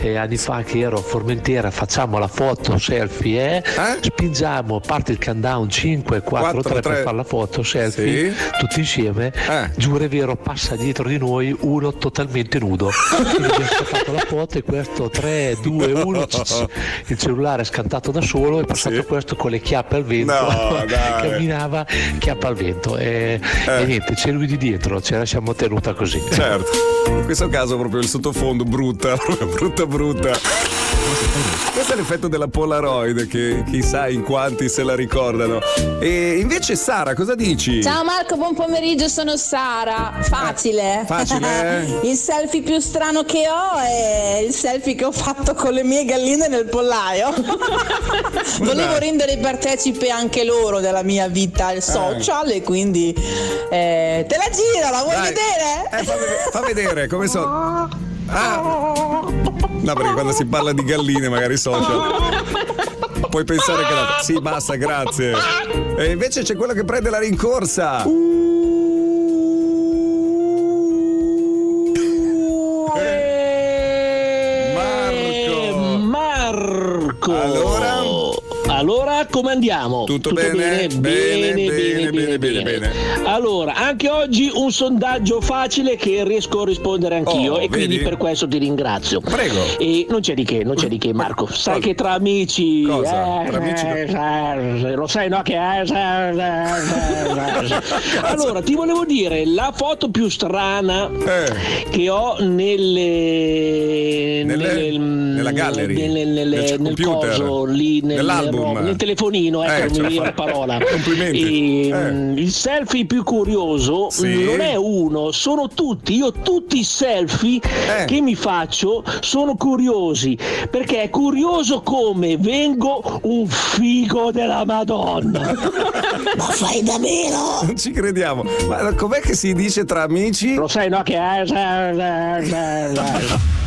anni fa che ero a Formentera, facciamo la foto selfie, spingiamo, parte il countdown 5, 4, 3 per fare la foto selfie, tutti insieme, giuro è vero, passa dietro di noi uno totalmente nudo. Quindi abbiamo scattato la foto e questo 3, 2, 1, il cellulare è scantato da solo, è passato questo con le chiappe al vento, camminava chiappa al vento e niente, c'è lui di dietro, ce la siamo tenuta così. Certo, in questo caso proprio il sottofondo brutta. Questo è l'effetto della Polaroid, che chissà in quanti se la ricordano. E invece Sara, cosa dici? Ciao Marco, buon pomeriggio, sono Sara. Facile. Facile? Il selfie più strano che ho è il selfie che ho fatto con le mie galline nel pollaio. Volevo rendere partecipe anche loro della mia vita social e quindi te la giro, la vuoi vedere? Fa vedere come sono. No, perché quando si parla di galline magari social puoi pensare che sì, basta, grazie. E invece c'è quello che prende la rincorsa. Marco. Allora come andiamo? Tutto bene? Bene. Allora, anche oggi un sondaggio facile che riesco a rispondere anch'io e quindi per questo ti ringrazio. Prego. E non c'è di che Marco. Sai che tra amici. Cosa? Tra amici lo sai, no? Allora, ti volevo dire, la foto più strana che ho nella gallery, nel computer, coso lì nell'album, nel telefonino, non mi viene la parola. Complimenti. Il selfie più curioso non è uno, sono tutti. Io tutti i selfie che mi faccio sono curiosi, perché è curioso come vengo un figo della Madonna. Ma fai davvero? Non ci crediamo. Ma com'è che si dice tra amici? Lo sai, no?